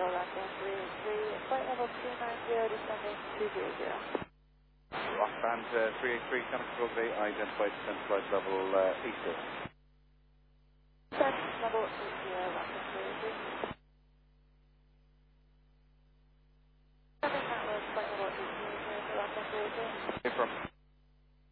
landing 33, flight level 290, descending 200. Rock band 383, Connecticut Bay, identified descent flight level 80. Descent level 80, landing 383. Descending network, flight level 80, landing 383. Confirm.